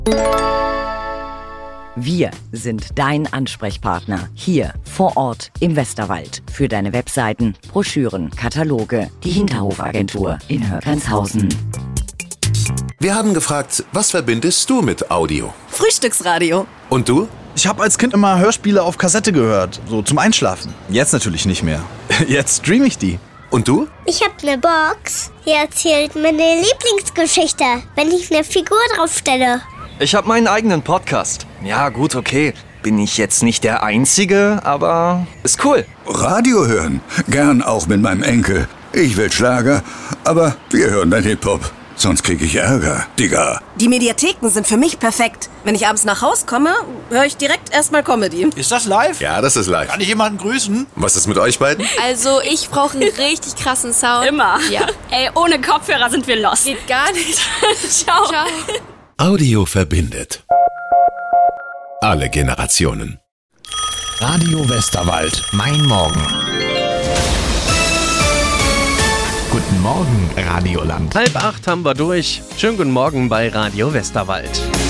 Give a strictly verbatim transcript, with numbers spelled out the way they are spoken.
Wir sind dein Ansprechpartner hier vor Ort im Westerwald für deine Webseiten, Broschüren, Kataloge, die Hinterhofagentur in Hörgrenzhausen. Wir haben gefragt, was verbindest du mit Audio? Frühstücksradio. Und du? Ich habe als Kind immer Hörspiele auf Kassette gehört, so zum Einschlafen. Jetzt natürlich nicht mehr. Jetzt streame ich die. Und du? Ich habe eine Box, die erzählt meine Lieblingsgeschichte, wenn ich eine Figur draufstelle. Ich habe meinen eigenen Podcast. Ja, gut, okay. Bin ich jetzt nicht der Einzige, aber ist cool. Radio hören. Gern auch mit meinem Enkel. Ich will Schlager, aber wir hören dann Hip-Hop. Sonst krieg ich Ärger, Digga. Die Mediatheken sind für mich perfekt. Wenn ich abends nach Haus komme, höre ich direkt erstmal Comedy. Ist das live? Ja, das ist live. Kann ich jemanden grüßen? Was ist mit euch beiden? Also, ich brauche einen richtig krassen Sound. Immer. Ja. Ey, ohne Kopfhörer sind wir lost. Geht gar nicht. Ciao. Ciao. Audio verbindet. Alle Generationen. Radio Westerwald. Mein Morgen. Guten Morgen, Radioland. Halb acht haben wir durch. Schönen guten Morgen bei Radio Westerwald.